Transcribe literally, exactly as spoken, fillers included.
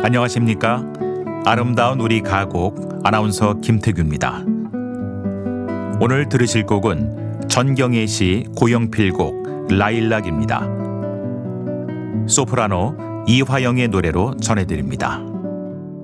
안녕하십니까? 아름다운 우리 가곡 아나운서 김태규입니다. 오늘 들으실 곡은 전경의 시 고영필곡 라일락입니다. 소프라노 이화영의 노래로 전해드립니다.